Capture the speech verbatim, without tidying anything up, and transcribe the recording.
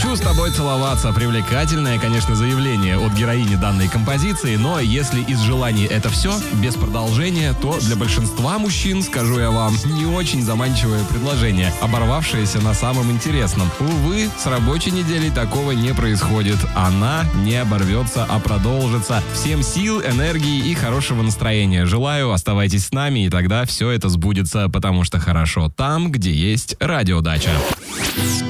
«Хочу с тобой целоваться». Привлекательное, конечно, заявление от героини данной композиции, но если из желаний это все, без продолжения, то для большинства мужчин, скажу я вам, не очень заманчивое предложение, оборвавшееся на самом интересном. Увы, с рабочей неделей такого не происходит. Она не оборвется, а продолжится. Всем сил, энергии и хорошего настроения желаю. Оставайтесь с нами, и тогда все это сбудется, потому что хорошо там, где есть радиодача.